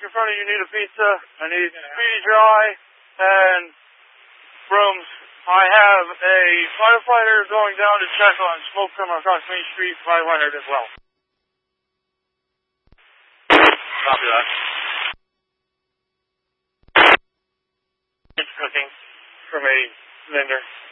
in front of you need a pizza. I need Speedy Dry and brooms. I have a firefighter going down to check on smoke coming across Main Street, 500 as well. Copy that. It's cooking from a vendor.